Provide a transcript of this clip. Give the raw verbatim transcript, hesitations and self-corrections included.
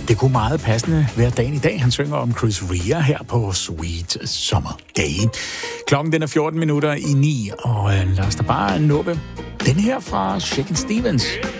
Det kunne meget passende være dagen i dag. Han synger om Chris Rea her på Sweet Summer Day. Klokken den er fjorten minutter i ni, og øh, lad os da bare nuppe den her fra Shakin' Stevens.